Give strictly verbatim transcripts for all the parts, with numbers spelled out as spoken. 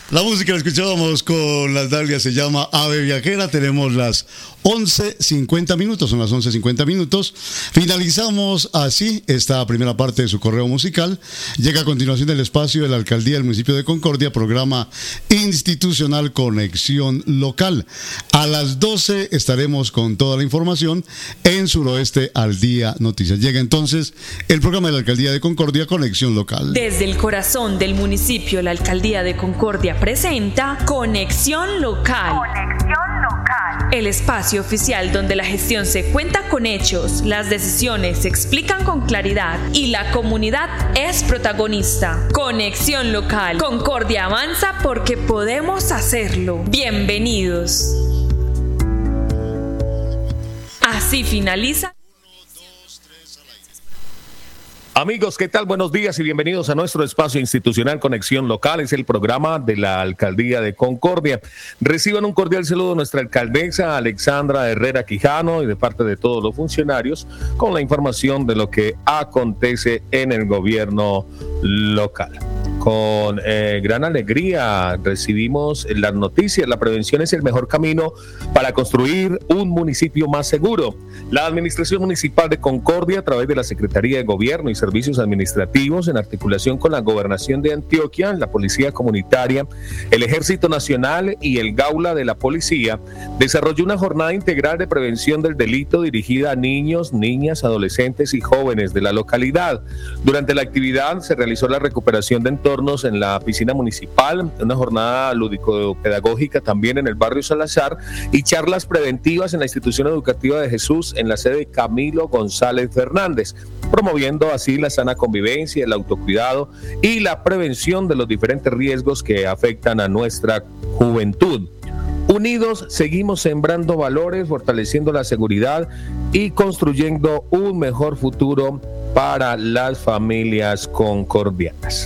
La música la escuchábamos con las Dalias, se llama Ave Viajera. Tenemos las once cincuenta minutos, son las once cincuenta minutos. Finalizamos así esta primera parte de su correo musical. Llega a continuación el espacio de la Alcaldía del Municipio de Concordia, programa institucional Conexión Local. A las doce estaremos con toda la información en Suroeste al Día Noticias. Llega entonces el programa de la Alcaldía de Concordia, Conexión Local. Desde el corazón del municipio, la Alcaldía de Concordia presenta Conexión Local. Conexión Local. El espacio oficial donde la gestión se cuenta con hechos, las decisiones se explican con claridad y la comunidad es protagonista. Conexión Local. Concordia avanza porque podemos hacerlo. Bienvenidos. Así finaliza. Amigos, ¿qué tal? Buenos días y bienvenidos a nuestro espacio institucional Conexión Local. Es el programa de la Alcaldía de Concordia. Reciban un cordial saludo de nuestra alcaldesa Alexandra Herrera Quijano y de parte de todos los funcionarios con la información de lo que acontece en el gobierno local. Con eh, gran alegría recibimos las noticias. La prevención es el mejor camino para construir un municipio más seguro. La Administración Municipal de Concordia, a través de la Secretaría de Gobierno y Servicios Administrativos, en articulación con la Gobernación de Antioquia, la Policía Comunitaria, el Ejército Nacional y el Gaula de la Policía, desarrolló una jornada integral de prevención del delito dirigida a niños, niñas, adolescentes y jóvenes de la localidad. Durante la actividad se realizó la recuperación de entornos en la piscina municipal, una jornada lúdico-pedagógica también en el barrio Salazar y charlas preventivas en la institución educativa de Jesús en la sede Camilo González Fernández, promoviendo así la sana convivencia, el autocuidado y la prevención de los diferentes riesgos que afectan a nuestra juventud. Unidos seguimos sembrando valores, fortaleciendo la seguridad y construyendo un mejor futuro para las familias concordianas.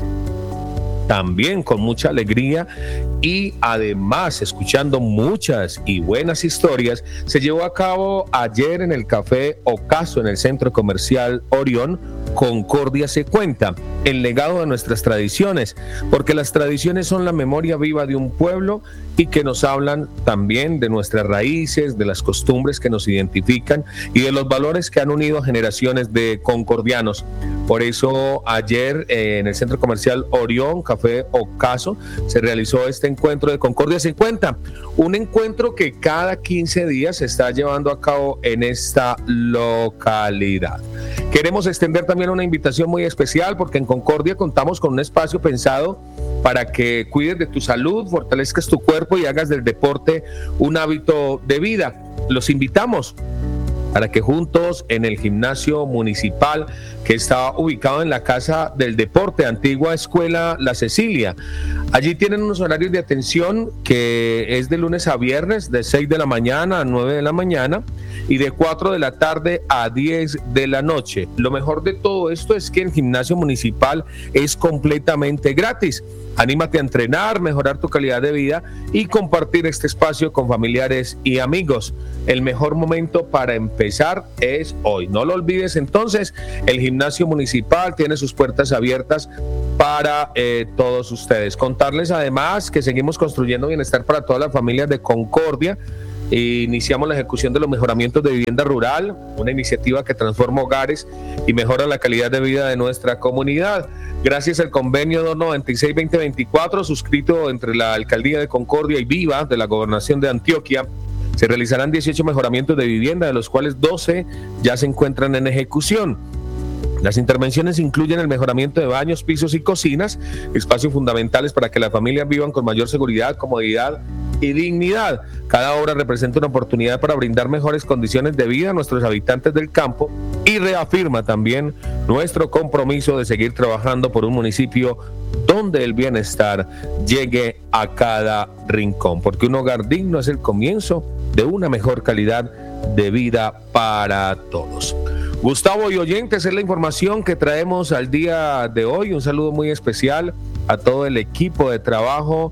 También con mucha alegría y además escuchando muchas y buenas historias, se llevó a cabo ayer en el Café Ocaso, en el Centro Comercial Orión, Concordia se cuenta, el legado de nuestras tradiciones, porque las tradiciones son la memoria viva de un pueblo y que nos hablan también de nuestras raíces, de las costumbres que nos identifican y de los valores que han unido a generaciones de concordianos. Por eso ayer eh, en el Centro Comercial Orión, Café Ocaso, se realizó este encuentro de Concordia se cuenta, un encuentro que cada quince días se está llevando a cabo en esta localidad. Queremos extender también una invitación muy especial porque en Concordia contamos con un espacio pensado para que cuides de tu salud, fortalezcas tu cuerpo y hagas del deporte un hábito de vida. Los invitamos para que juntos en el gimnasio municipal que está ubicado en la Casa del Deporte, antigua Escuela La Cecilia. Allí tienen unos horarios de atención que es de lunes a viernes, de seis de la mañana a nueve de la mañana y de cuatro de la tarde a diez de la noche. Lo mejor de todo esto es que el gimnasio municipal es completamente gratis. Anímate a entrenar, mejorar tu calidad de vida y compartir este espacio con familiares y amigos. El mejor momento para empezar es hoy. No lo olvides entonces, el gimnasio municipal tiene sus puertas abiertas para eh, todos ustedes. Contarles además que seguimos construyendo bienestar para todas las familias de Concordia. Iniciamos la ejecución de los mejoramientos de vivienda rural, una iniciativa que transforma hogares y mejora la calidad de vida de nuestra comunidad. Gracias al convenio doscientos noventa y seis guion veinte veinticuatro suscrito entre la Alcaldía de Concordia y Viva de la Gobernación de Antioquia, se realizarán dieciocho mejoramientos de vivienda, de los cuales doce ya se encuentran en ejecución. Las intervenciones incluyen el mejoramiento de baños, pisos y cocinas, espacios fundamentales para que las familias vivan con mayor seguridad, comodidad y dignidad. Cada obra representa una oportunidad para brindar mejores condiciones de vida a nuestros habitantes del campo y reafirma también nuestro compromiso de seguir trabajando por un municipio donde el bienestar llegue a cada rincón, porque un hogar digno es el comienzo de una mejor calidad de vida para todos. Gustavo y oyentes, es la información que traemos al día de hoy. Un saludo muy especial a todo el equipo de trabajo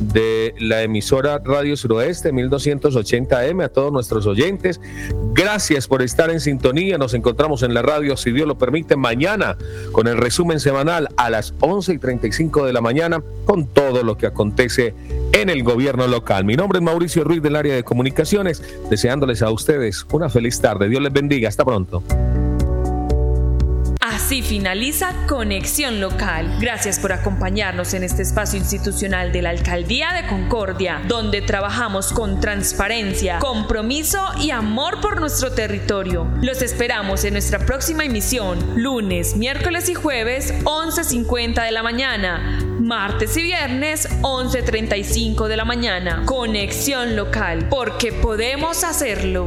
de la emisora Radio Suroeste mil doscientos ochenta eme, a todos nuestros oyentes. Gracias por estar en sintonía. Nos encontramos en la radio, si Dios lo permite, mañana con el resumen semanal a las once y treinta y cinco de la mañana con todo lo que acontece en el gobierno local. Mi nombre es Mauricio Ruiz del área de comunicaciones, deseándoles a ustedes una feliz tarde. Dios les bendiga. Hasta pronto. Así finaliza Conexión Local. Gracias por acompañarnos en este espacio institucional de la Alcaldía de Concordia, donde trabajamos con transparencia, compromiso y amor por nuestro territorio. Los esperamos en nuestra próxima emisión, lunes, miércoles y jueves, once cincuenta de la mañana, martes y viernes, once treinta y cinco de la mañana. Conexión Local, porque podemos hacerlo.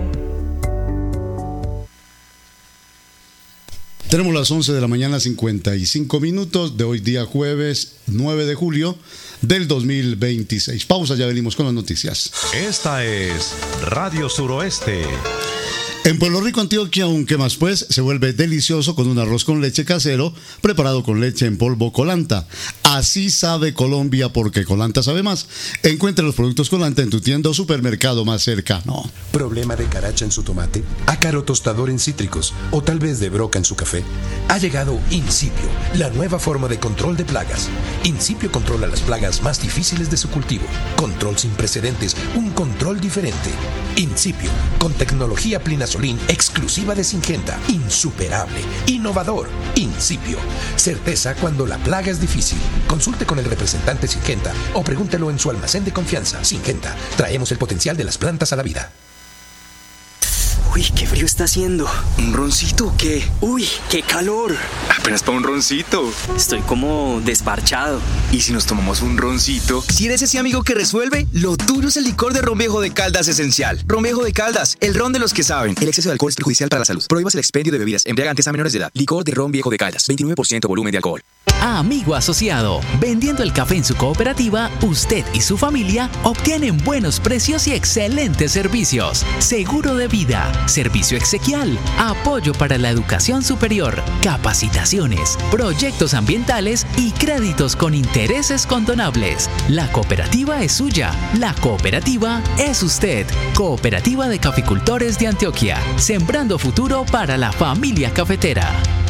Tenemos las once de la mañana, cincuenta y cinco minutos de hoy día jueves nueve de julio del dos mil veintiséis. Pausa, ya venimos con las noticias. Esta es Radio Suroeste. En Pueblo Rico, Antioquia, un qué más pues se vuelve delicioso con un arroz con leche casero preparado con leche en polvo Colanta. Así sabe Colombia, porque Colanta sabe más. Encuentra los productos Colanta en tu tienda o supermercado más cercano. ¿Problema de caracha en su tomate? ¿Ácaro tostador en cítricos? ¿O tal vez de broca en su café? Ha llegado Incipio, la nueva forma de control de plagas. Incipio controla las plagas más difíciles de su cultivo. Control sin precedentes, un control diferente. Incipio, con tecnología Plinasolín exclusiva de Syngenta. Insuperable, innovador. Incipio, certeza cuando la plaga es difícil. Consulte con el representante Syngenta o pregúntelo en su almacén de confianza. Syngenta, traemos el potencial de las plantas a la vida. Uy, qué frío está haciendo. ¿Un roncito o qué? Uy, qué calor. Apenas para un roncito. Estoy como desparchado. ¿Y si nos tomamos un roncito? Si eres ese amigo que resuelve, lo tuyo es el licor de Ron Viejo de Caldas Esencial. Ron Viejo de Caldas, el ron de los que saben. El exceso de alcohol es perjudicial para la salud. Prohíbas el expendio de bebidas embriagantes a menores de edad. Licor de Ron Viejo de Caldas, veintinueve por ciento volumen de alcohol. Amigo asociado, vendiendo el café en su cooperativa, usted y su familia obtienen buenos precios y excelentes servicios. Seguro de vida, servicio exequial, apoyo para la educación superior, capacitaciones, proyectos ambientales y créditos con intereses condonables. La cooperativa es suya, la cooperativa es usted. Cooperativa de Caficultores de Antioquia, sembrando futuro para la familia cafetera.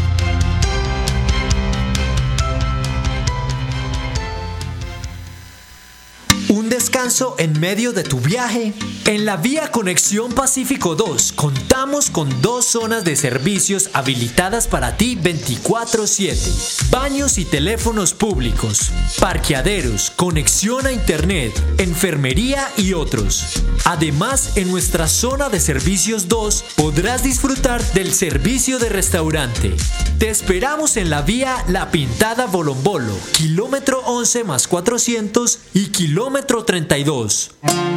¿Un descanso en medio de tu viaje? En la Vía Conexión Pacífico dos contamos con dos zonas de servicios habilitadas para ti veinticuatro siete. Baños y teléfonos públicos, parqueaderos, conexión a internet, enfermería y otros. Además, en nuestra zona de servicios dos podrás disfrutar del servicio de restaurante. Te esperamos en la vía La Pintada Bolombolo, kilómetro once más cuatrocientos y kilómetro treinta y dos.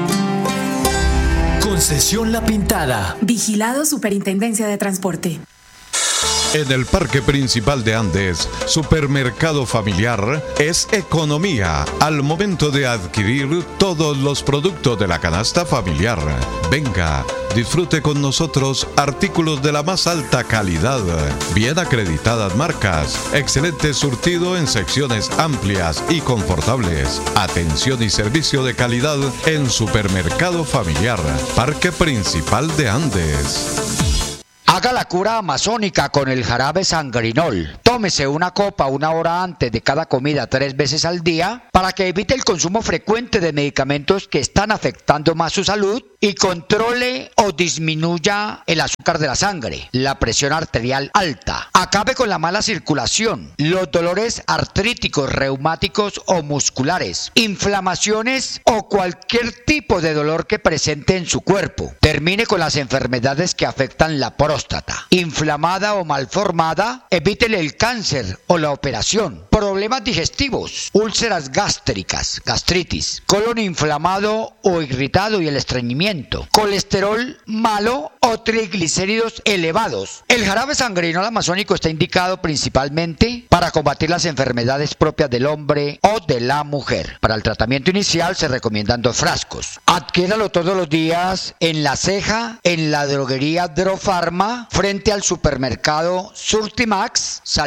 Concesión La Pintada. Vigilado Superintendencia de Transporte. En el Parque Principal de Andes, Supermercado Familiar es economía al momento de adquirir todos los productos de la canasta familiar. Venga, disfrute con nosotros artículos de la más alta calidad, bien acreditadas marcas, excelente surtido en secciones amplias y confortables, atención y servicio de calidad en Supermercado Familiar, Parque Principal de Andes. Haga la cura amazónica con el jarabe sangrinol. Tómese una copa una hora antes de cada comida tres veces al día para que evite el consumo frecuente de medicamentos que están afectando más su salud y controle o disminuya el azúcar de la sangre, la presión arterial alta. Acabe con la mala circulación, los dolores artríticos, reumáticos o musculares, inflamaciones o cualquier tipo de dolor que presente en su cuerpo. Termine con las enfermedades que afectan la próstata. Inflamada o malformada, evítele el cáncer o la operación. Problemas digestivos, úlceras gástricas, gastritis, colon inflamado o irritado y el estreñimiento, colesterol malo o triglicéridos elevados. El jarabe sangrinol amazónico está indicado principalmente para combatir las enfermedades propias del hombre o de la mujer. Para el tratamiento inicial se recomiendan dos frascos. Adquiéralo todos los días en La Ceja, en la droguería Drofarma, frente al supermercado Surtimax, saliendo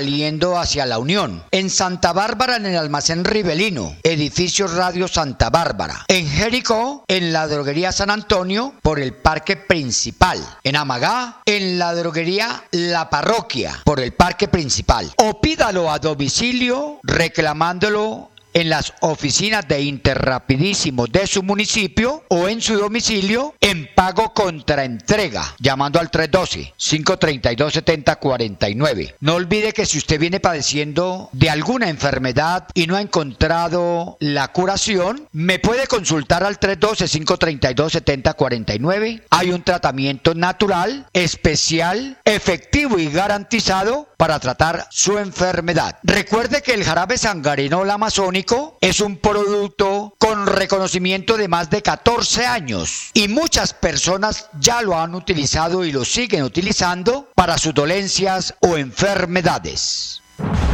saliendo hacia La Unión. En Santa Bárbara, en el almacén Rivelino, edificio Radio Santa Bárbara. En Jericó, en la droguería San Antonio, por el parque principal. En Amagá, en la droguería La Parroquia, por el parque principal. O pídalo a domicilio reclamándolo en las oficinas de Interrapidísimo de su municipio o en su domicilio en pago contra entrega, llamando al tres uno dos, cinco tres dos, siete cero cuatro nueve. No olvide que si usted viene padeciendo de alguna enfermedad y no ha encontrado la curación, me puede consultar al tres uno dos, cinco tres dos, siete cero cuatro nueve. Hay un tratamiento natural, especial, efectivo y garantizado para tratar su enfermedad. Recuerde que el jarabe sangarinol amazónico es un producto con reconocimiento de más de catorce años y muchas personas ya lo han utilizado y lo siguen utilizando para sus dolencias o enfermedades.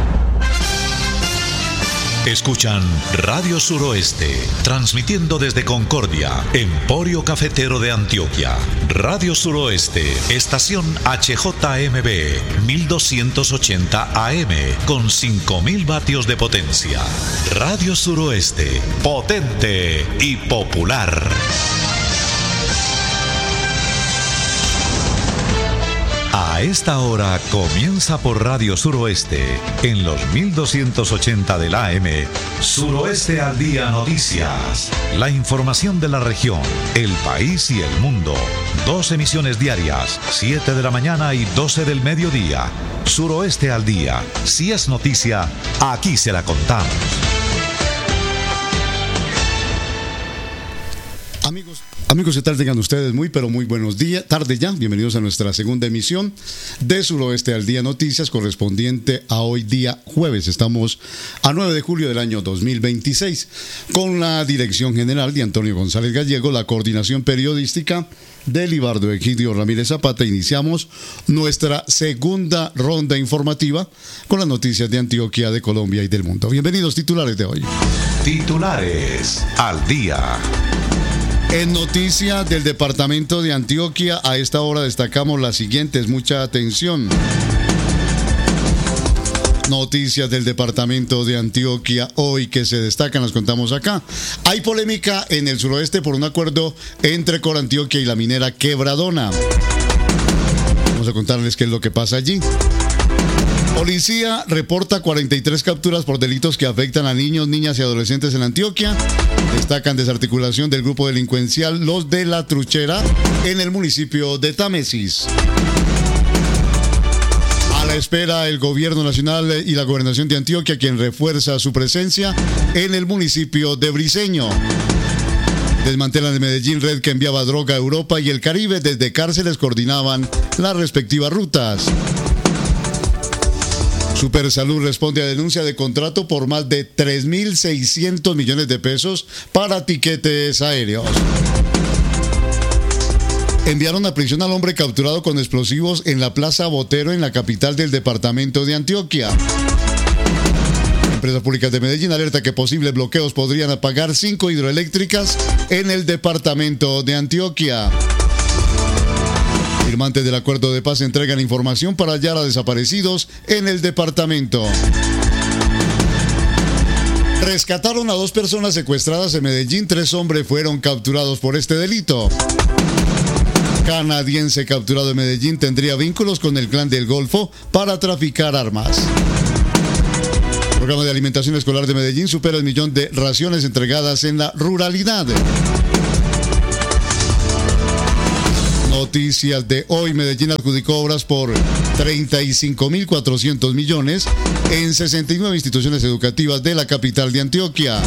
Escuchan Radio Suroeste, transmitiendo desde Concordia, Emporio Cafetero de Antioquia. Radio Suroeste, estación H J M B, mil doscientos ochenta A M, con cinco mil vatios de potencia. Radio Suroeste, potente y popular. A esta hora comienza por Radio Suroeste, en los mil doscientos ochenta del A M, Suroeste al Día Noticias. La información de la región, el país y el mundo. Dos emisiones diarias, siete de la mañana y doce del mediodía. Suroeste al Día. Si es noticia, aquí se la contamos. Amigos, amigos, ¿qué tal? Tengan ustedes muy, pero muy buenos días, tarde ya. Bienvenidos a nuestra segunda emisión de Suroeste al Día Noticias, correspondiente a hoy día jueves. Estamos a nueve de julio del año dos mil veintiséis, con la dirección general de Antonio González Gallego, la coordinación periodística de Libardo Egidio Ramírez Zapata. Iniciamos nuestra segunda ronda informativa con las noticias de Antioquia, de Colombia y del mundo. Bienvenidos, titulares de hoy. Titulares al día. En noticias del departamento de Antioquia, a esta hora destacamos las siguientes, mucha atención. Noticias del departamento de Antioquia hoy que se destacan, las contamos acá. Hay polémica en el suroeste por un acuerdo entre Corantioquia y la minera Quebradona. Vamos a contarles qué es lo que pasa allí. Policía reporta cuarenta y tres capturas por delitos que afectan a niños, niñas y adolescentes en Antioquia. Destacan desarticulación del grupo delincuencial Los de la Truchera en el municipio de Támesis. A la espera, el gobierno nacional y la gobernación de Antioquia, quien refuerza su presencia en el municipio de Briceño. Desmantelan en Medellín red que enviaba droga a Europa y el Caribe. Desde cárceles coordinaban las respectivas rutas. Supersalud responde a denuncia de contrato por más de tres mil seiscientos millones de pesos para tiquetes aéreos. Enviaron a prisión al hombre capturado con explosivos en la Plaza Botero, en la capital del departamento de Antioquia. Empresas Públicas de Medellín alerta que posibles bloqueos podrían apagar cinco hidroeléctricas en el departamento de Antioquia. Firmantes del acuerdo de paz entregan información para hallar a desaparecidos en el departamento. Rescataron a dos personas secuestradas en Medellín. Tres hombres fueron capturados por este delito. Canadiense capturado en Medellín tendría vínculos con el Clan del Golfo para traficar armas. El programa de alimentación escolar de Medellín supera el millón de raciones entregadas en la ruralidad. Noticias de hoy. Medellín adjudicó obras por treinta y cinco mil cuatrocientos millones en sesenta y nueve instituciones educativas de la capital de Antioquia.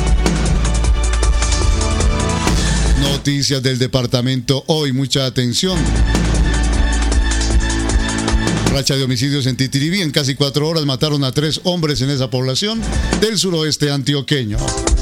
Noticias del departamento hoy, mucha atención. Racha de homicidios en Titiribí. En casi cuatro horas mataron a tres hombres en esa población del suroeste antioqueño.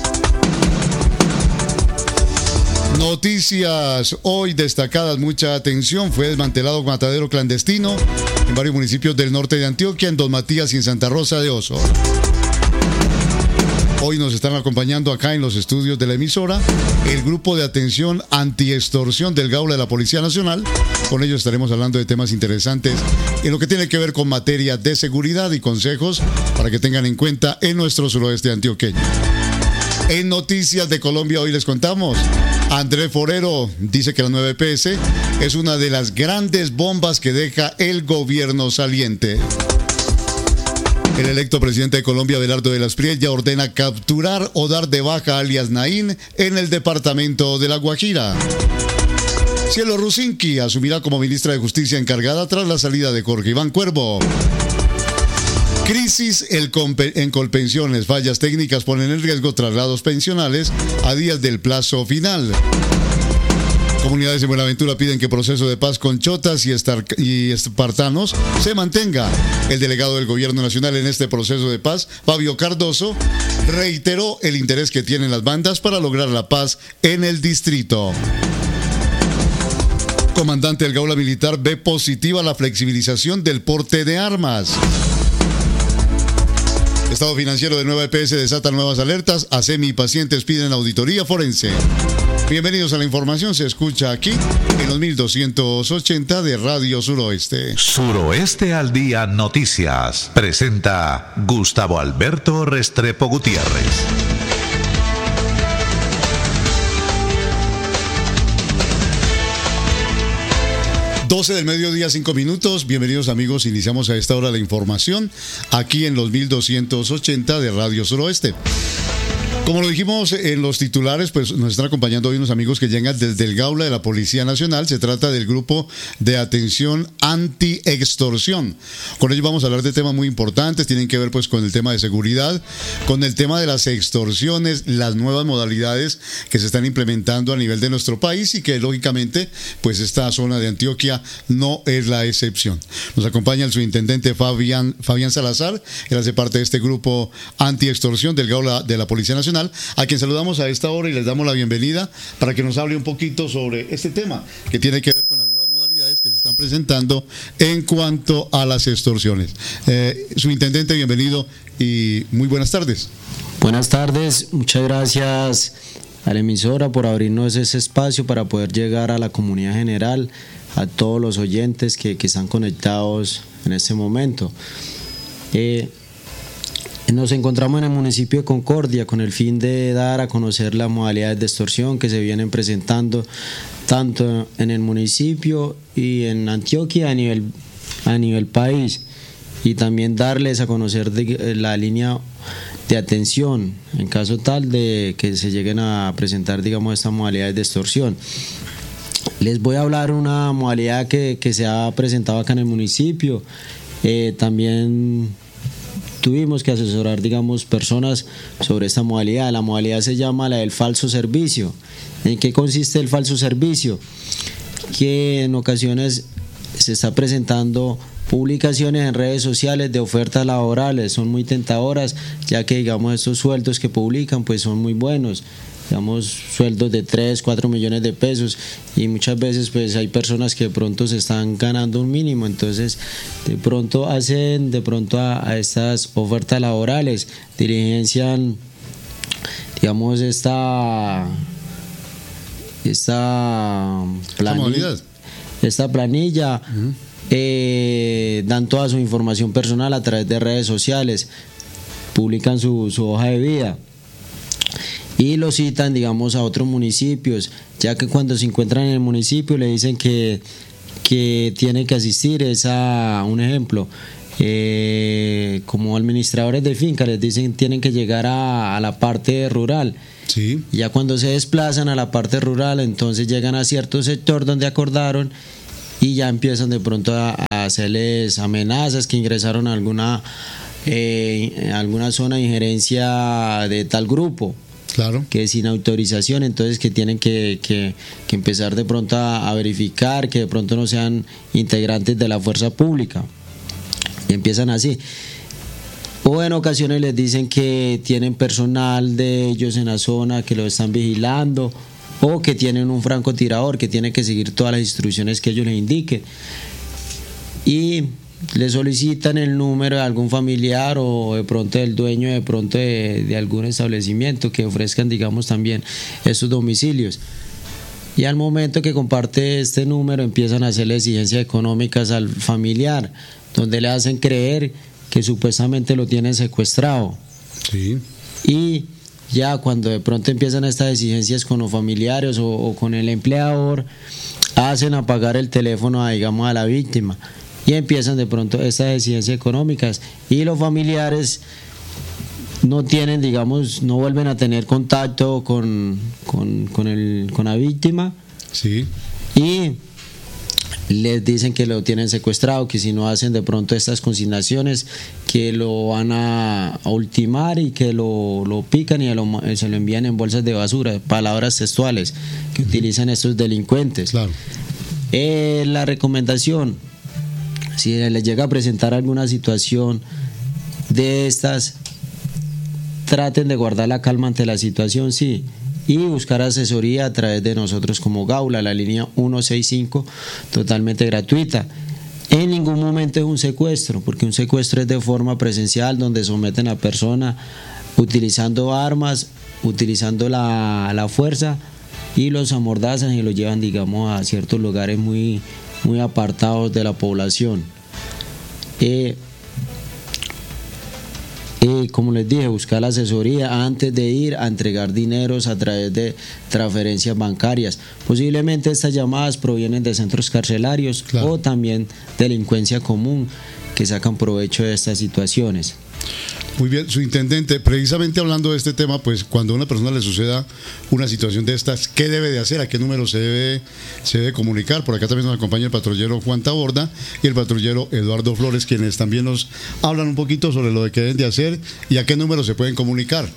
Noticias hoy destacadas, mucha atención. Fue desmantelado un matadero clandestino en varios municipios del norte de Antioquia, en Don Matías y en Santa Rosa de Oso. Hoy nos están acompañando acá en los estudios de la emisora el grupo de atención antiextorsión del Gaula de la Policía Nacional. Con ellos estaremos hablando de temas interesantes en lo que tiene que ver con materia de seguridad y consejos para que tengan en cuenta en nuestro suroeste antioqueño. En Noticias de Colombia hoy les contamos, Andrés Forero dice que la nueve P S es una de las grandes bombas que deja el gobierno saliente. El electo presidente de Colombia, Abelardo de las Priel, ya ordena capturar o dar de baja a alias Naín en el departamento de La Guajira. Cielo Rusinki asumirá como ministra de Justicia encargada tras la salida de Jorge Iván Cuervo. Crisis en Colpensiones, fallas técnicas ponen en riesgo traslados pensionales a días del plazo final. Comunidades de Buenaventura piden que proceso de paz con chotas y, estar, y espartanos se mantenga. El delegado del Gobierno Nacional en este proceso de paz, Fabio Cardoso, reiteró el interés que tienen las bandas para lograr la paz en el distrito. Comandante del Gaula Militar ve positiva la flexibilización del porte de armas. Estado financiero de nueve P S desata nuevas alertas. ASEMI y pacientes piden auditoría forense. Bienvenidos a la información. Se escucha aquí en los mil doscientos ochenta de Radio Suroeste. Suroeste al Día Noticias. Presenta Gustavo Alberto Restrepo Gutiérrez. doce del mediodía, cinco minutos. Bienvenidos amigos, iniciamos a esta hora la información aquí en los mil doscientos ochenta de Radio Suroeste. Como lo dijimos en los titulares, pues nos están acompañando hoy unos amigos que llegan desde el Gaula de la Policía Nacional. Se trata del grupo de atención anti-extorsión. Con ellos vamos a hablar de temas muy importantes, tienen que ver pues con el tema de seguridad, con el tema de las extorsiones, las nuevas modalidades que se están implementando a nivel de nuestro país y que lógicamente pues esta zona de Antioquia no es la excepción. Nos acompaña el subintendente Fabián, Fabián Salazar, él hace parte de este grupo anti-extorsión del Gaula de la Policía Nacional, a quien saludamos a esta hora y les damos la bienvenida para que nos hable un poquito sobre este tema que tiene que ver con las nuevas modalidades que se están presentando en cuanto a las extorsiones. Eh, subintendente, bienvenido y muy buenas tardes. Buenas tardes, muchas gracias a la emisora por abrirnos ese espacio para poder llegar a la comunidad general, a todos los oyentes que, que están conectados en este momento. Eh, Nos encontramos en el municipio de Concordia con el fin de dar a conocer las modalidades de extorsión que se vienen presentando tanto en el municipio y en Antioquia a nivel, a nivel país, y también darles a conocer de, la línea de atención en caso tal de que se lleguen a presentar, digamos, estas modalidades de extorsión. Les voy a hablar una modalidad que, que se ha presentado acá en el municipio. Eh, también tuvimos que asesorar, digamos, personas sobre esta modalidad. La modalidad se llama la del falso servicio. ¿En qué consiste el falso servicio? Que en ocasiones se está presentando publicaciones en redes sociales de ofertas laborales. Son muy tentadoras, ya que, digamos, estos sueldos que publican pues son muy buenos. Digamos, sueldos de tres, cuatro millones de pesos, y muchas veces pues hay personas que de pronto se están ganando un mínimo, entonces de pronto hacen de pronto a, a estas ofertas laborales, diligencian, digamos, esta esta planilla, esta planilla uh-huh. eh, dan toda su información personal a través de redes sociales, publican su, su hoja de vida y lo citan, digamos, a otros municipios, ya que cuando se encuentran en el municipio le dicen que, que tienen que asistir. Es a un ejemplo, eh, como administradores de finca les dicen tienen que llegar a, a la parte rural. Sí. Ya cuando se desplazan a la parte rural, entonces llegan a cierto sector donde acordaron y ya empiezan de pronto a, a hacerles amenazas que ingresaron a alguna, eh, alguna zona de injerencia de tal grupo. Claro. Que sin autorización, entonces que tienen que, que, que empezar de pronto a, a verificar que de pronto no sean integrantes de la fuerza pública, y empiezan así. O en ocasiones les dicen que tienen personal de ellos en la zona que lo están vigilando, o que tienen un francotirador que tiene que seguir todas las instrucciones que ellos les indiquen. Y le solicitan el número de algún familiar o de pronto del dueño de pronto de, de algún establecimiento que ofrezcan, digamos, también estos domicilios. Y al momento que comparte este número empiezan a hacerle exigencias económicas al familiar, donde le hacen creer que supuestamente lo tienen secuestrado. Sí. Y ya cuando de pronto empiezan estas exigencias con los familiares o, o con el empleador, hacen apagar el teléfono a, digamos, a la víctima y empiezan de pronto estas exigencias económicas y los familiares no tienen, digamos, no vuelven a tener contacto con, con, con, el, con la víctima. Sí. Y les dicen que lo tienen secuestrado, que si no hacen de pronto estas consignaciones, que lo van a, a ultimar y que lo, lo pican y lo, se lo envían en bolsas de basura, palabras textuales que uh-huh. utilizan estos delincuentes. Claro. Eh, la recomendación, si les llega a presentar alguna situación de estas, traten de guardar la calma ante la situación, sí, y buscar asesoría a través de nosotros como Gaula, la línea ciento sesenta y cinco, totalmente gratuita. En ningún momento es un secuestro, porque un secuestro es de forma presencial, donde someten a la persona utilizando armas, utilizando la, la fuerza, y los amordazan y los llevan, digamos, a ciertos lugares muy, muy apartados de la población. Eh, Y como les dije, buscar la asesoría antes de ir a entregar dineros a través de transferencias bancarias. Posiblemente estas llamadas provienen de centros carcelarios, claro, o también delincuencia común que sacan provecho de estas situaciones. Muy bien, su intendente, precisamente hablando de este tema, pues cuando a una persona le suceda una situación de estas, ¿qué debe de hacer? ¿A qué número se debe, se debe comunicar? Por acá también nos acompaña el patrullero Juan Taborda y el patrullero Eduardo Flores, quienes también nos hablan un poquito sobre lo que deben de hacer y a qué número se pueden comunicar.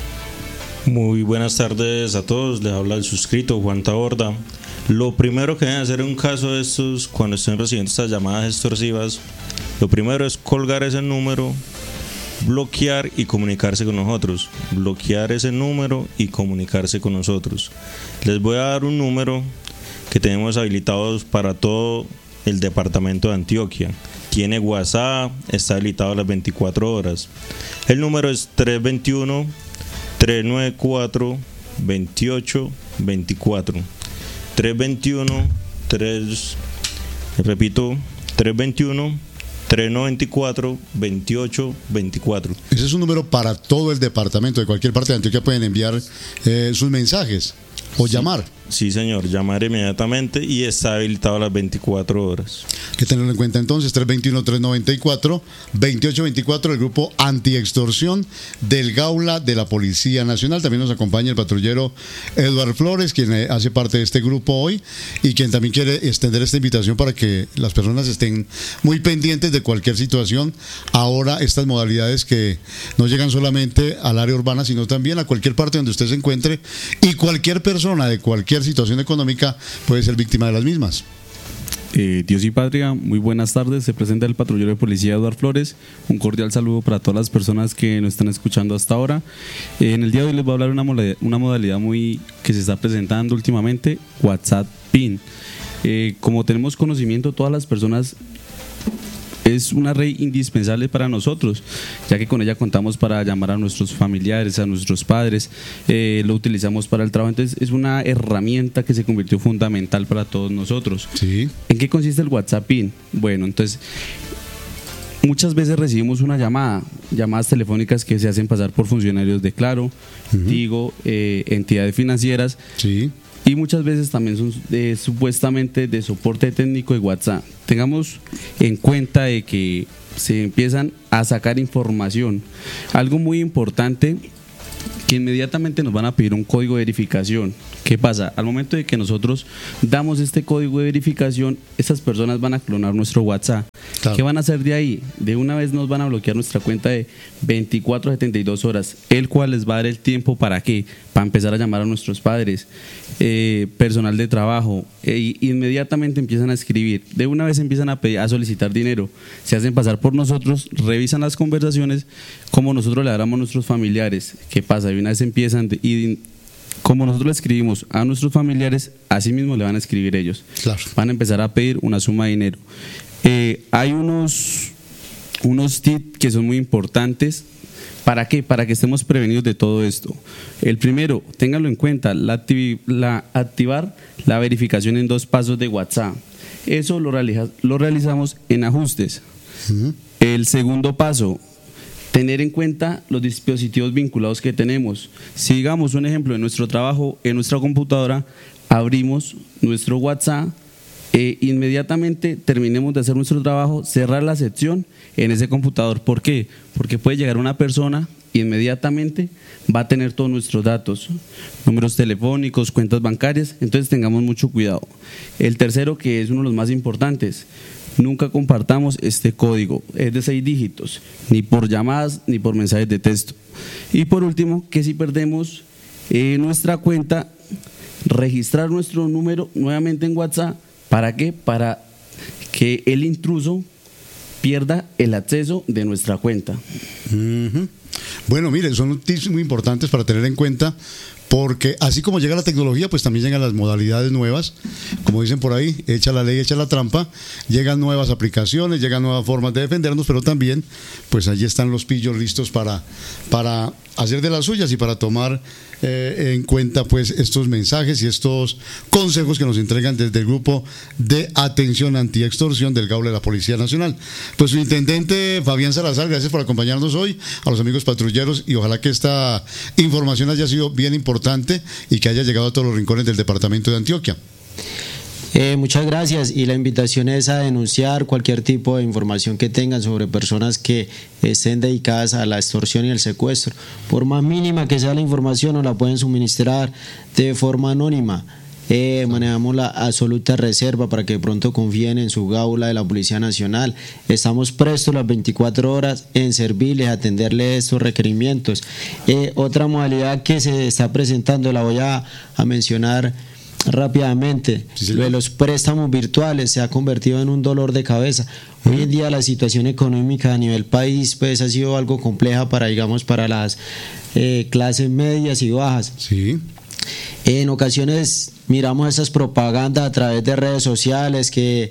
Muy buenas tardes a todos, les habla el suscrito Juan Taborda. Lo primero que deben hacer en un caso de estos, cuando estén recibiendo estas llamadas extorsivas, lo primero es colgar ese número, bloquear y comunicarse con nosotros. Bloquear ese número y comunicarse con nosotros. Les voy a dar un número que tenemos habilitados para todo el departamento de Antioquia. Tiene WhatsApp, está habilitado a las veinticuatro horas. El número es tres dos uno, tres nueve cuatro, dos ocho dos cuatro. tres dos uno, tres, repito, tres dos uno, tres nueve cuatro, dos ocho dos cuatro. Ese es un número para todo el departamento. De cualquier parte de Antioquia pueden enviar eh, sus mensajes o sí, llamar. Sí, señor, llamar inmediatamente y está habilitado a las veinticuatro horas. Hay que tenerlo en cuenta entonces, tres dos uno, tres nueve cuatro, dos ocho dos cuatro, el grupo antiextorsión del Gaula de la Policía Nacional. También nos acompaña el patrullero Eduardo Flores, quien hace parte de este grupo hoy y quien también quiere extender esta invitación para que las personas estén muy pendientes de cualquier situación. Ahora estas modalidades que no llegan solamente al área urbana, sino también a cualquier parte donde usted se encuentre, y cualquier persona de cualquier situación económica puede ser víctima de las mismas. Eh, Dios y Patria, muy buenas tardes. Se presenta el patrullero de policía Eduardo Flores. Un cordial saludo para todas las personas que nos están escuchando hasta ahora. Eh, en el día de hoy les voy a hablar de una modalidad, una modalidad muy que se está presentando últimamente, WhatsApp PIN. Eh, como tenemos conocimiento, todas las personas, es una red indispensable para nosotros, ya que con ella contamos para llamar a nuestros familiares, a nuestros padres, eh, lo utilizamos para el trabajo. Entonces es una herramienta que se convirtió fundamental para todos nosotros. Sí. ¿En qué consiste el WhatsApp PIN? Bueno, entonces muchas veces recibimos una llamada, llamadas telefónicas que se hacen pasar por funcionarios de Claro, uh-huh. Tigo, eh, entidades financieras. Sí. Y muchas veces también son de, supuestamente de soporte técnico de WhatsApp. Tengamos en cuenta de que se empiezan a sacar información. Algo muy importante, que inmediatamente nos van a pedir un código de verificación. ¿Qué pasa? Al momento de que nosotros damos este código de verificación, estas personas van a clonar nuestro WhatsApp. Claro. ¿Qué van a hacer de ahí? De una vez nos van a bloquear nuestra cuenta de veinticuatro a setenta y dos horas, el cual les va a dar el tiempo para qué, para empezar a llamar a nuestros padres, eh, personal de trabajo, e inmediatamente empiezan a escribir, de una vez empiezan a, pedir, a solicitar dinero, se hacen pasar por nosotros, revisan las conversaciones como nosotros le damos a nuestros familiares. ¿Qué pasa? De una vez empiezan y como nosotros le escribimos a nuestros familiares, así mismo le van a escribir ellos. Claro. Van a empezar a pedir una suma de dinero. Eh, hay unos, unos tips que son muy importantes. ¿Para qué? Para que estemos prevenidos de todo esto. El primero, ténganlo en cuenta, la, activ- la activar la verificación en dos pasos de WhatsApp. Eso lo, realiza- lo realizamos en ajustes. Uh-huh. El segundo paso, tener en cuenta los dispositivos vinculados que tenemos. Si digamos un ejemplo, en nuestro trabajo, en nuestra computadora, abrimos nuestro WhatsApp, e inmediatamente terminemos de hacer nuestro trabajo, cerrar la sección en ese computador. ¿Por qué? Porque puede llegar una persona y inmediatamente va a tener todos nuestros datos, números telefónicos, cuentas bancarias, entonces tengamos mucho cuidado. El tercero, que es uno de los más importantes, nunca compartamos este código, es de seis dígitos, ni por llamadas ni por mensajes de texto. Y por último, que si perdemos eh, nuestra cuenta, registrar nuestro número nuevamente en WhatsApp. ¿Para qué? Para que el intruso pierda el acceso de nuestra cuenta. Uh-huh. Bueno, mire, son tips muy importantes para tener en cuenta, porque así como llega la tecnología, pues también llegan las modalidades nuevas. Como dicen por ahí, echa la ley, echa la trampa. Llegan nuevas aplicaciones, llegan nuevas formas de defendernos, pero también, pues allí están los pillos listos para, para hacer de las suyas y para tomar eh, en cuenta pues estos mensajes y estos consejos que nos entregan desde el grupo de atención antiextorsión del Gaula de la Policía Nacional. Pues su intendente Fabián Salazar, gracias por acompañarnos hoy, a los amigos patrulleros, y ojalá que esta información haya sido bien importante y que haya llegado a todos los rincones del departamento de Antioquia. Eh, muchas gracias, y la invitación es a denunciar cualquier tipo de información que tengan sobre personas que estén dedicadas a la extorsión y el secuestro. Por más mínima que sea la información, nos la pueden suministrar de forma anónima. Eh, manejamos la absoluta reserva para que de pronto confíen en su gaula de la Policía Nacional. Estamos prestos las veinticuatro horas en servirles, atenderles estos requerimientos. Eh, otra modalidad que se está presentando, la voy a, a mencionar rápidamente. Sí, lo de los préstamos virtuales se ha convertido en un dolor de cabeza. Hoy en día la situación económica a nivel país pues ha sido algo compleja para, digamos, para las eh, clases medias y bajas. Sí. En ocasiones miramos esas propagandas a través de redes sociales que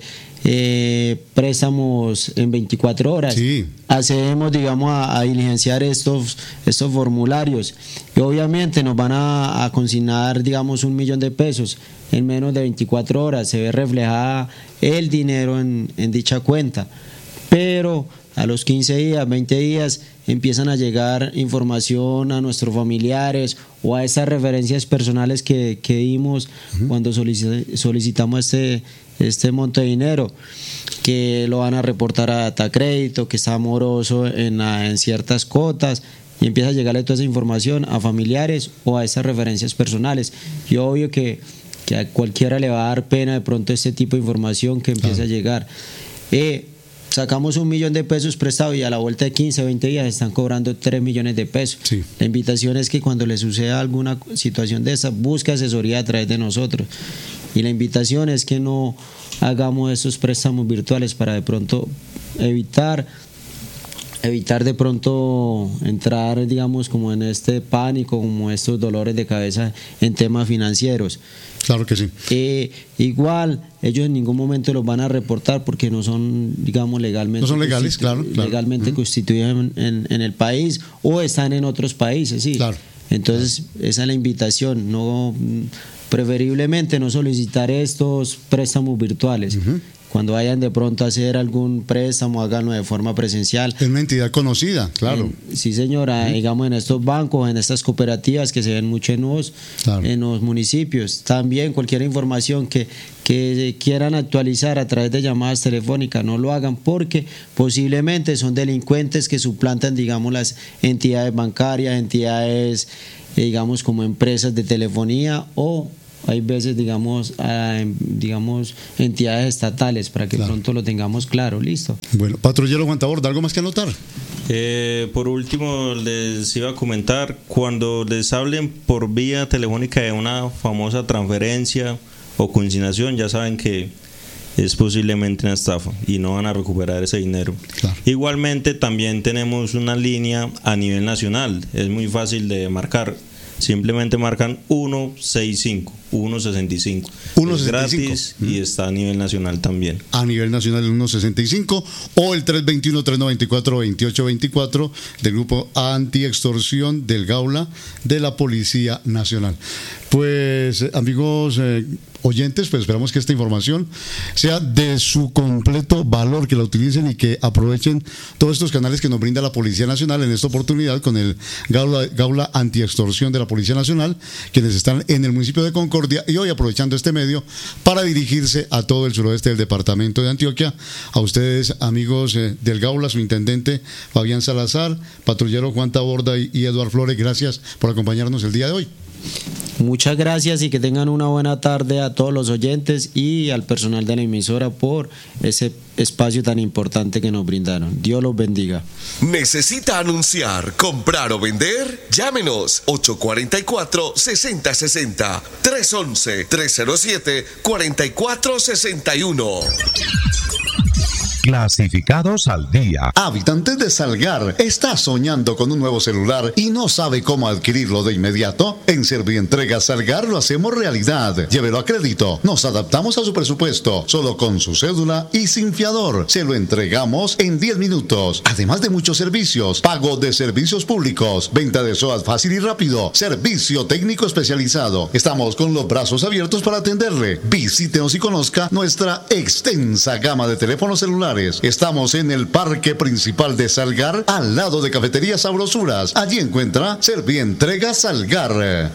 eh, préstamos en veinticuatro horas. Sí. Hacemos, digamos, a, a diligenciar estos, estos formularios y obviamente nos van a, a consignar, digamos, un millón de pesos en menos de veinticuatro horas. Se ve reflejada el dinero en, en dicha cuenta, pero a los quince días, veinte días empiezan a llegar información a nuestros familiares o a esas referencias personales que, que dimos uh-huh. cuando solic- solicitamos este, este monto de dinero, que lo van a reportar a Datacrédito, que está moroso en, en ciertas cotas, y empieza a llegarle toda esa información a familiares o a esas referencias personales. Y obvio que, que a cualquiera le va a dar pena de pronto este tipo de información que empieza claro. a llegar. Eh, Sacamos un millón de pesos prestado y a la vuelta de quince, veinte días están cobrando tres millones de pesos. Sí. La invitación es que cuando le suceda alguna situación de esa, busque asesoría a través de nosotros. Y la invitación es que no hagamos esos préstamos virtuales para de pronto evitar evitar de pronto entrar, digamos, como en este pánico, como estos dolores de cabeza en temas financieros. Claro que sí. Eh, igual, ellos en ningún momento los van a reportar porque no son, digamos, legalmente, no son legales, claro, claro. legalmente uh-huh. constituidos en, en, en el país o están en otros países, sí. Claro. Entonces, claro. esa es la invitación, no, preferiblemente no solicitar estos préstamos virtuales. Uh-huh. Cuando vayan de pronto a hacer algún préstamo, háganlo de forma presencial. Es una entidad conocida, claro. En, sí, señora, ¿sí? digamos en estos bancos, en estas cooperativas que se ven mucho en los, claro. en los municipios. También cualquier información que, que quieran actualizar a través de llamadas telefónicas, no lo hagan porque posiblemente son delincuentes que suplantan, digamos, las entidades bancarias, entidades, eh, digamos, como empresas de telefonía o... hay veces, digamos, eh, digamos entidades estatales para que claro. pronto lo tengamos claro, listo. Bueno, patrullero Juan Taborda, ¿algo más que anotar? Eh, por último, les iba a comentar, cuando les hablen por vía telefónica de una famosa transferencia o consignación, ya saben que es posiblemente una estafa y no van a recuperar ese dinero. Claro. Igualmente, también tenemos una línea a nivel nacional, es muy fácil de marcar, simplemente marcan ciento sesenta y cinco. ciento sesenta y cinco. ciento Es sesenta y cinco. gratis y está a nivel nacional también. A nivel nacional el ciento sesenta y cinco o el tres dos uno, tres nueve cuatro, dos ocho dos cuatro del grupo antiextorsión del Gaula de la Policía Nacional. Pues amigos eh, oyentes, pues esperamos que esta información sea de su completo valor, que la utilicen y que aprovechen todos estos canales que nos brinda la Policía Nacional en esta oportunidad con el Gaula, Gaula Antiextorsión de la Policía Nacional, quienes están en el municipio de Concordia y hoy aprovechando este medio para dirigirse a todo el suroeste del departamento de Antioquia. A ustedes, amigos eh, del Gaula, su intendente Fabián Salazar, patrullero Juan Taborda y, y Eduardo Flores, gracias por acompañarnos el día de hoy. Muchas gracias y que tengan una buena tarde a todos los oyentes y al personal de la emisora por ese espacio tan importante que nos brindaron. Dios los bendiga. ¿Necesita anunciar, comprar o vender? Llámenos ocho cuatro cuatro, seis cero seis cero, tres uno uno, tres cero siete, cuatro cuatro seis uno. Clasificados al día. Habitante de Salgar, ¿está soñando con un nuevo celular y no sabe cómo adquirirlo de inmediato? En Servientrega Salgar lo hacemos realidad. Llévelo a crédito. Nos adaptamos a su presupuesto. Solo con su cédula y sin fiador. Se lo entregamos en diez minutos. Además de muchos servicios. Pago de servicios públicos. Venta de SOAT fácil y rápido. Servicio técnico especializado. Estamos con los brazos abiertos para atenderle. Visítenos y conozca nuestra extensa gama de teléfonos celulares. Estamos en el Parque Principal de Salgar, al lado de Cafetería Sabrosuras. Allí encuentra Servientrega Salgar.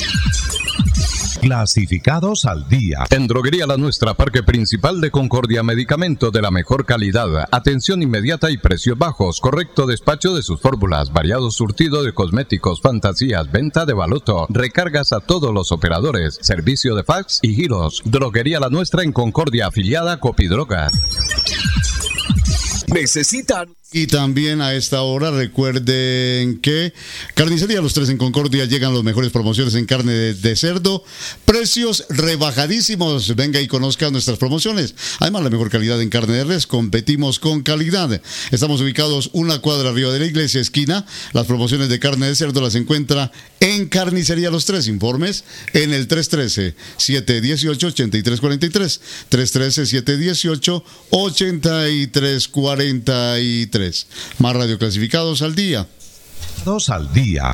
Clasificados al día. En Droguería La Nuestra, Parque Principal de Concordia, medicamento de la mejor calidad, atención inmediata y precios bajos, correcto despacho de sus fórmulas, variado surtido de cosméticos, fantasías, venta de baloto, recargas a todos los operadores, servicio de fax y giros. Droguería La Nuestra en Concordia, afiliada a Copidrogas. Necesitan. Y también a esta hora recuerden que Carnicería Los Tres en Concordia llegan las mejores promociones en carne de, de cerdo, precios rebajadísimos. Venga y conozca nuestras promociones. Además, la mejor calidad en carne de res, competimos con calidad. Estamos ubicados una cuadra arriba de la iglesia, esquina. Las promociones de carne de cerdo las encuentra en Carnicería Los Tres. Informes en el tres uno tres, siete uno ocho, ocho tres cuatro tres, tres uno tres, siete uno ocho, ocho tres cuatro tres. Más radio clasificados al día. Dos al día.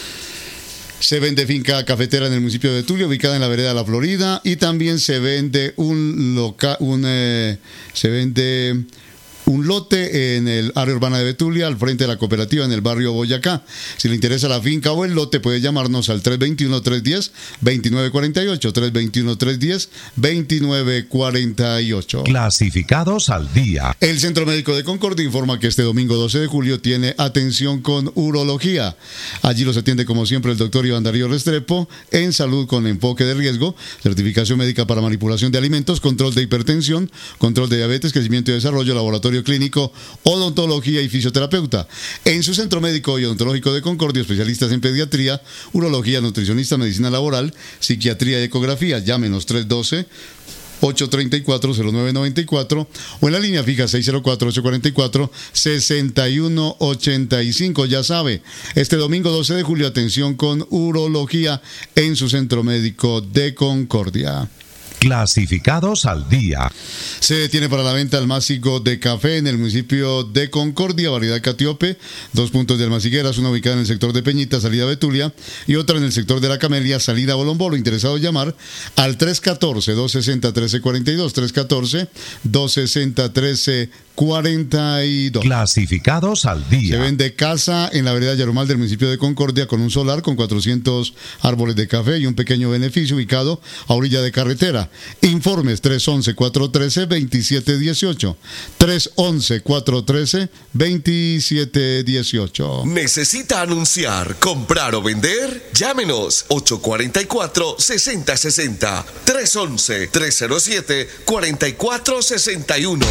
Se vende finca cafetera en el municipio de Tulio, ubicada en la vereda de la Florida, y también se vende un local, un eh, se vende un lote en el área urbana de Betulia, al frente de la cooperativa en el barrio Boyacá. Si le interesa la finca o el lote, puede llamarnos al tres dos uno, tres uno cero, dos nueve cuatro ocho, tres dos uno, tres uno cero, dos nueve cuatro ocho. Clasificados al día. El Centro Médico de Concordia informa que este domingo doce de julio tiene atención con urología. Allí los atiende como siempre el doctor Iván Darío Restrepo, en salud con enfoque de riesgo, certificación médica para manipulación de alimentos, control de hipertensión, control de diabetes, crecimiento y desarrollo, laboratorio clínico, odontología y fisioterapeuta. En su centro médico y odontológico de Concordia, especialistas en pediatría, urología, nutricionista, medicina laboral, psiquiatría y ecografía. Llámenos tres uno dos, ocho tres cuatro, cero nueve nueve cuatro o en la línea fija seis cero cuatro, ocho cuatro cuatro, seis uno ocho cinco. Ya sabe, este domingo doce de julio, atención con urología en su centro médico de Concordia. Clasificados al día. Se tiene para la venta el másico de café en el municipio de Concordia, variedad Catiope, dos puntos de Almacigueras, una ubicada en el sector de Peñita, salida Betulia, y otra en el sector de La Camelia, salida Bolombolo. Interesado llamar al tres uno cuatro, dos seis cero, uno tres cuatro dos, tres uno cuatro, dos seis cero, uno tres cuatro dos. Clasificados al día. Se vende casa en la vereda Yarumal del municipio de Concordia con un solar con cuatrocientos árboles de café y un pequeño beneficio ubicado a orilla de carretera. Informes tres once, cuatro trece, veintisiete dieciocho. tres once, cuatro trece, veintisiete dieciocho. ¿Necesita anunciar, comprar o vender? Llámenos ocho cuatro cuatro, seis cero seis cero, tres once, tres cero siete, cuatro cuatro seis uno.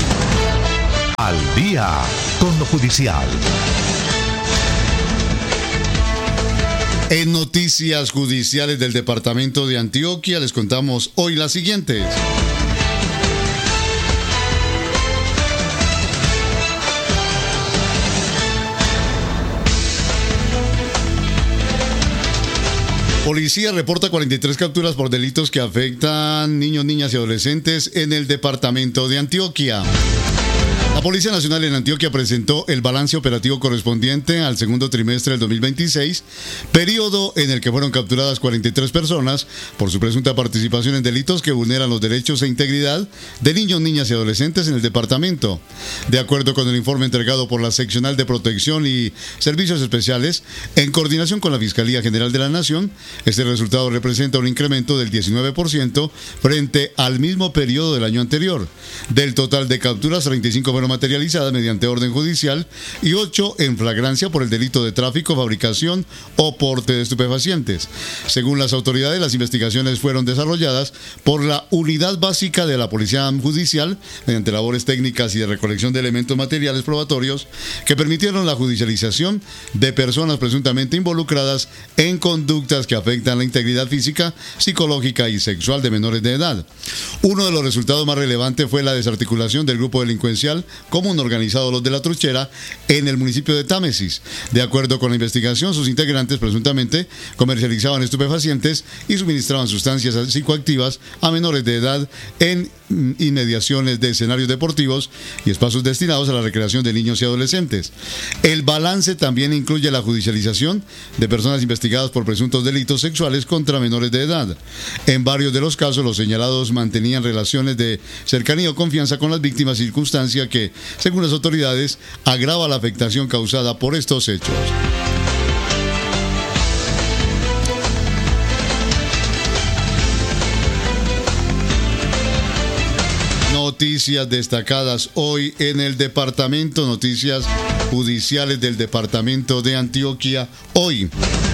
Al día con lo judicial. En noticias judiciales del departamento de Antioquia les contamos hoy las siguientes. Policía reporta cuarenta y tres capturas por delitos que afectan niños, niñas y adolescentes en el departamento de Antioquia. La Policía Nacional en Antioquia presentó el balance operativo correspondiente al segundo trimestre del dos mil veintiséis, periodo en el que fueron capturadas cuarenta y tres personas por su presunta participación en delitos que vulneran los derechos e integridad de niños, niñas y adolescentes en el departamento. De acuerdo con el informe entregado por la Seccional de Protección y Servicios Especiales, en coordinación con la Fiscalía General de la Nación, este resultado representa un incremento del diecinueve por ciento frente al mismo periodo del año anterior. Del total de capturas, treinta y cinco fueron materializada mediante orden judicial y ocho en flagrancia por el delito de tráfico, fabricación o porte de estupefacientes. Según las autoridades, las investigaciones fueron desarrolladas por la Unidad Básica de la Policía Judicial mediante labores técnicas y de recolección de elementos materiales probatorios que permitieron la judicialización de personas presuntamente involucradas en conductas que afectan la integridad física, psicológica y sexual de menores de edad. Uno de los resultados más relevantes fue la desarticulación del grupo delincuencial común organizado Los de la Truchera en el municipio de Támesis. De acuerdo con la investigación, sus integrantes presuntamente comercializaban estupefacientes y suministraban sustancias psicoactivas a menores de edad en inmediaciones de escenarios deportivos y espacios destinados a la recreación de niños y adolescentes. El balance también incluye la judicialización de personas investigadas por presuntos delitos sexuales contra menores de edad. En varios de los casos, los señalados mantenían relaciones de cercanía o confianza con las víctimas, circunstancia que, según las autoridades, agrava la afectación causada por estos hechos. Noticias destacadas hoy en el departamento, noticias judiciales del departamento de Antioquia hoy.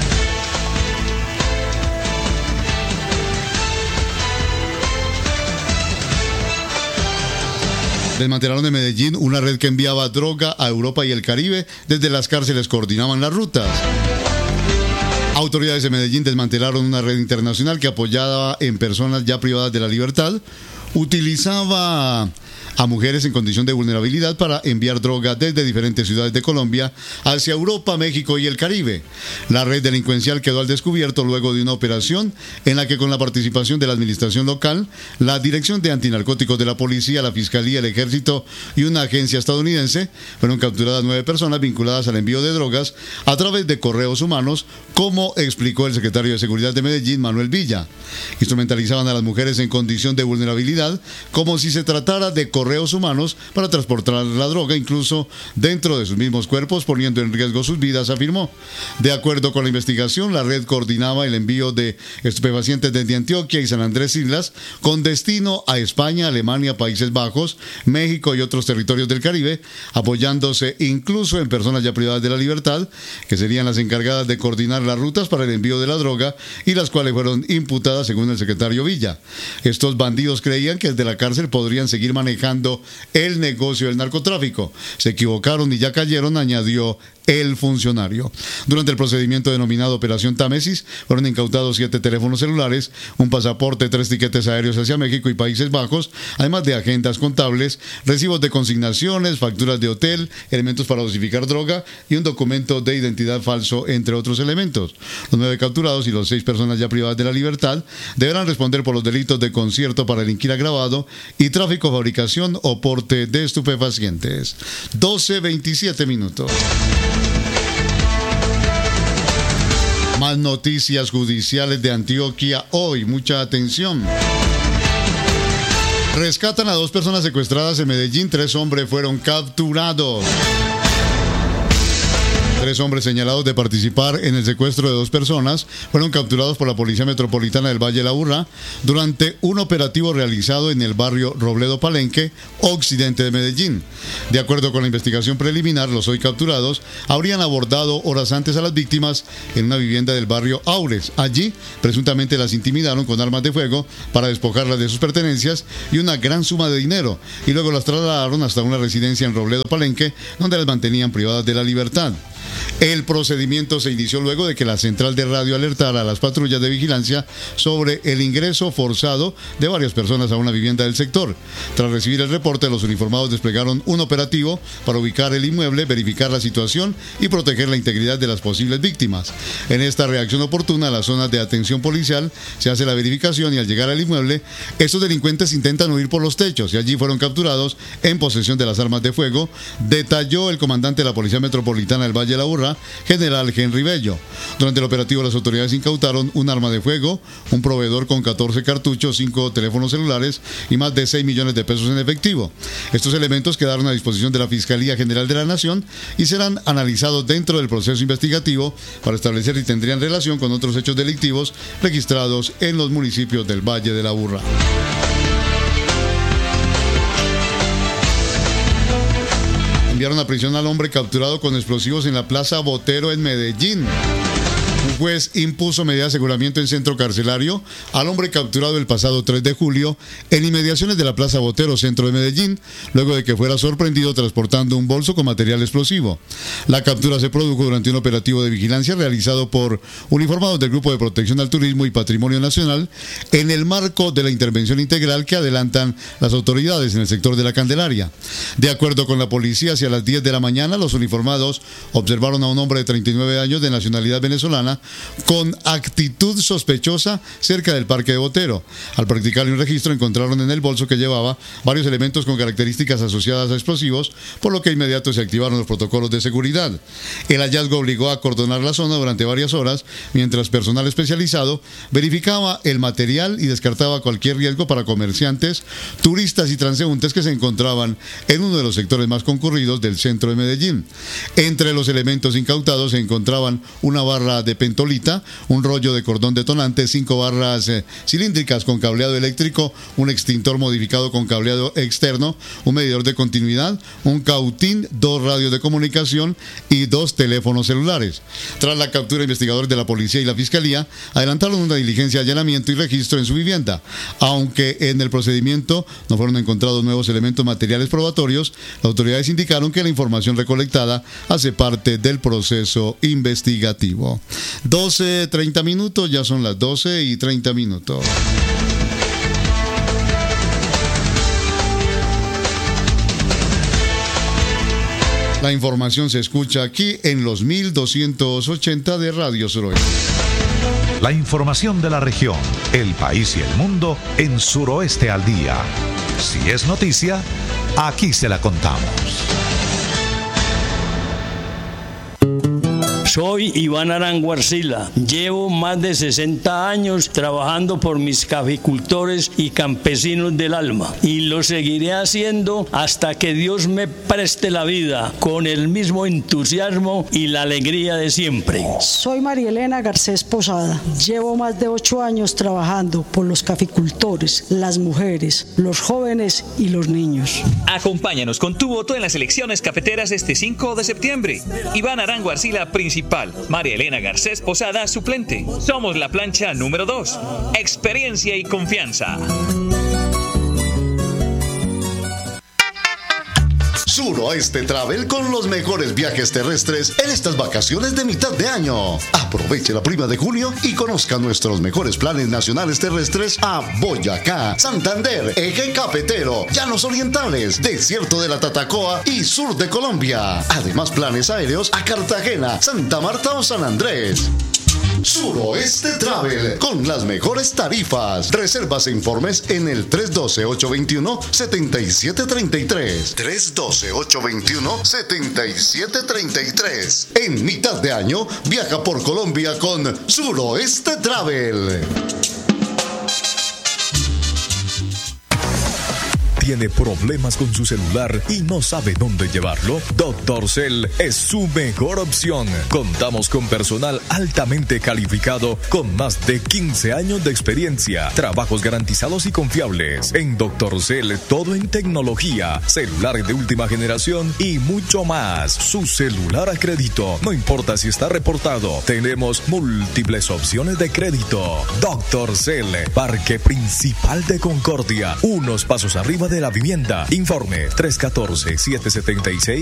Desmantelaron en Medellín una red que enviaba droga a Europa y el Caribe. Desde las cárceles coordinaban las rutas. Autoridades de Medellín desmantelaron una red internacional que apoyaba en personas ya privadas de la libertad. Utilizaba a mujeres en condición de vulnerabilidad para enviar droga desde diferentes ciudades de Colombia hacia Europa, México y el Caribe. La red delincuencial quedó al descubierto luego de una operación en la que, con la participación de la administración local, la Dirección de Antinarcóticos de la Policía, la Fiscalía, el Ejército y una agencia estadounidense, fueron capturadas nueve personas vinculadas al envío de drogas a través de correos humanos, como explicó el secretario de Seguridad de Medellín, Manuel Villa. Instrumentalizaban a las mujeres en condición de vulnerabilidad como si se tratara de correos humanos para transportar la droga, incluso dentro de sus mismos cuerpos, poniendo en riesgo sus vidas, afirmó. De acuerdo con la investigación, la red coordinaba el envío de estupefacientes desde Antioquia y San Andrés Islas con destino a España, Alemania, Países Bajos, México y otros territorios del Caribe, apoyándose incluso en personas ya privadas de la libertad, que serían las encargadas de coordinar las rutas para el envío de la droga y las cuales fueron imputadas, según el secretario Villa. Estos bandidos creían que desde la cárcel podrían seguir manejando el negocio del narcotráfico. Se equivocaron y ya cayeron, añadió el funcionario. Durante el procedimiento denominado Operación Támesis, fueron incautados siete teléfonos celulares, un pasaporte, tres tiquetes aéreos hacia México y Países Bajos, además de agendas contables, recibos de consignaciones, facturas de hotel, elementos para dosificar droga y un documento de identidad falso, entre otros elementos. Los nueve capturados y las seis personas ya privadas de la libertad deberán responder por los delitos de concierto para delinquir agravado y tráfico, fabricación o porte de estupefacientes. doce veintisiete minutos. Más noticias judiciales de Antioquia hoy. Mucha atención. Rescatan a dos personas secuestradas en Medellín. Tres hombres fueron capturados. Tres hombres señalados de participar en el secuestro de dos personas fueron capturados por la Policía Metropolitana del Valle de la Aburrá durante un operativo realizado en el barrio Robledo Palenque, occidente de Medellín. De acuerdo con la investigación preliminar, los hoy capturados habrían abordado horas antes a las víctimas en una vivienda del barrio Aures. Allí, presuntamente las intimidaron con armas de fuego para despojarlas de sus pertenencias y una gran suma de dinero, y luego las trasladaron hasta una residencia en Robledo Palenque, donde las mantenían privadas de la libertad. El procedimiento se inició luego de que la central de radio alertara a las patrullas de vigilancia sobre el ingreso forzado de varias personas a una vivienda del sector. Tras recibir el reporte, los uniformados desplegaron un operativo para ubicar el inmueble, verificar la situación y proteger la integridad de las posibles víctimas. En esta reacción oportuna a las zonas de atención policial se hace la verificación y al llegar al inmueble, estos delincuentes intentan huir por los techos y allí fueron capturados en posesión de las armas de fuego, detalló el comandante de la Policía Metropolitana del Valle de la Aburrá, general Henry Bello. Durante el operativo, las autoridades incautaron un arma de fuego, un proveedor con catorce cartuchos, cinco teléfonos celulares y más de seis millones de pesos en efectivo. Estos elementos quedaron a disposición de la Fiscalía General de la Nación y serán analizados dentro del proceso investigativo para establecer si tendrían relación con otros hechos delictivos registrados en los municipios del Valle de la Aburrá. Enviaron a prisión al hombre capturado con explosivos en la Plaza Botero en Medellín. Un juez impuso medida de aseguramiento en centro carcelario al hombre capturado el pasado tres de julio en inmediaciones de la Plaza Botero, centro de Medellín, luego de que fuera sorprendido transportando un bolso con material explosivo. La captura se produjo durante un operativo de vigilancia realizado por uniformados del Grupo de Protección al Turismo y Patrimonio Nacional en el marco de la intervención integral que adelantan las autoridades en el sector de la Candelaria. De acuerdo con la policía, hacia las diez de la mañana, los uniformados observaron a un hombre de treinta y nueve años de nacionalidad venezolana con actitud sospechosa cerca del Parque de Botero. Al practicarle un registro, encontraron en el bolso que llevaba varios elementos con características asociadas a explosivos, por lo que de inmediato se activaron los protocolos de seguridad. El hallazgo obligó a acordonar la zona durante varias horas, mientras personal especializado verificaba el material y descartaba cualquier riesgo para comerciantes, turistas y transeúntes que se encontraban en uno de los sectores más concurridos del centro de Medellín. Entre los elementos incautados se encontraban una barra de pentolita, un rollo de cordón detonante, cinco barras eh, cilíndricas con cableado eléctrico, un extintor modificado con cableado externo, un medidor de continuidad, un cautín, dos radios de comunicación y dos teléfonos celulares. Tras la captura, investigadores de la policía y la fiscalía adelantaron una diligencia de allanamiento y registro en su vivienda. Aunque en el procedimiento no fueron encontrados nuevos elementos materiales probatorios, las autoridades indicaron que la información recolectada hace parte del proceso investigativo. doce, treinta minutos, ya son las doce y treinta minutos. La información se escucha aquí en los mil doscientos ochenta de Radio Suroeste. La información de la región, el país y el mundo en Suroeste al Día. Si es noticia, aquí se la contamos. Soy Iván Arango Arcila. Llevo más de sesenta años trabajando por mis caficultores y campesinos del alma y lo seguiré haciendo hasta que Dios me preste la vida con el mismo entusiasmo y la alegría de siempre. Soy María Elena Garcés Posada. Llevo más de ocho años trabajando por los caficultores, las mujeres, los jóvenes y los niños. Acompáñanos con tu voto en las elecciones cafeteras este cinco de septiembre. Iván Arango Arcila, principal. María Elena Garcés Posada, suplente. Somos la plancha número dos. Experiencia y confianza. Suroeste Travel con los mejores viajes terrestres en estas vacaciones de mitad de año. Aproveche la prima de junio y conozca nuestros mejores planes nacionales terrestres a Boyacá, Santander, Eje Cafetero, Llanos Orientales, Desierto de la Tatacoa y Sur de Colombia. Además, planes aéreos a Cartagena, Santa Marta o San Andrés. Suroeste Travel, con las mejores tarifas. Reservas e informes en el tres uno dos, ocho dos uno, siete siete tres tres. tres uno dos, ocho dos uno, siete siete tres tres. En mitad de año, viaja por Colombia con Suroeste Travel. ¿Tiene problemas con su celular y no sabe dónde llevarlo? Doctor Cell es su mejor opción. Contamos con personal altamente calificado con más de quince años de experiencia, trabajos garantizados y confiables. En Doctor Cell, todo en tecnología, celulares de última generación y mucho más. Su celular a crédito, no importa si está reportado, tenemos múltiples opciones de crédito. Doctor Cell, Parque Principal de Concordia, unos pasos arriba de de la vivienda. Informe tres uno cuatro, siete siete seis,